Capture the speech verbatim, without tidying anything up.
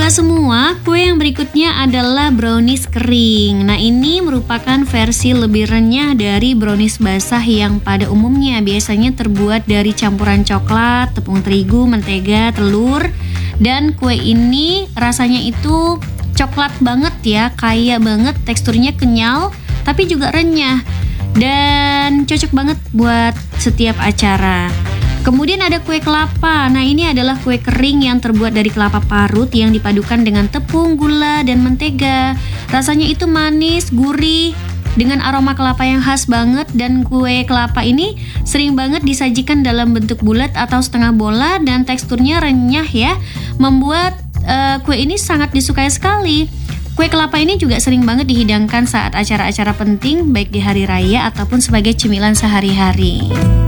Sobat semua, kue yang berikutnya adalah brownies kering. Nah, ini merupakan versi lebih renyah dari brownies basah yang pada umumnya biasanya terbuat dari campuran coklat, tepung terigu, mentega, telur. Dan kue ini rasanya itu coklat banget ya, kaya banget, teksturnya kenyal, tapi juga renyah. Dan cocok banget buat setiap acara. Kemudian ada kue kelapa. Nah, ini adalah kue kering yang terbuat dari kelapa parut yang dipadukan dengan tepung, gula, dan mentega. Rasanya itu manis, gurih, dengan aroma kelapa yang khas banget. Dan kue kelapa ini sering banget disajikan dalam bentuk bulat atau setengah bola dan teksturnya renyah ya. Membuat uh, kue ini sangat disukai sekali. Kue kelapa ini juga sering banget dihidangkan saat acara-acara penting, baik di hari raya ataupun sebagai cemilan sehari-hari.